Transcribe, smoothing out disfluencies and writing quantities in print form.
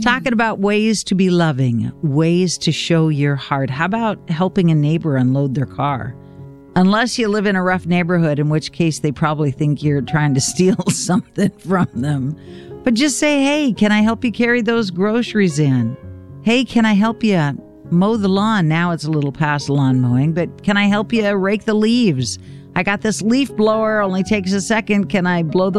talking about ways to be loving, ways to show your heart. How about helping a neighbor unload their car? Unless you live in a rough neighborhood, in which case they probably think you're trying to steal something from them. But just say, hey, can I help you carry those groceries in? Hey, can I help you mow the lawn? Now it's a little past lawn mowing, but can I help you rake the leaves? I got this leaf blower, only takes a second. Can I blow the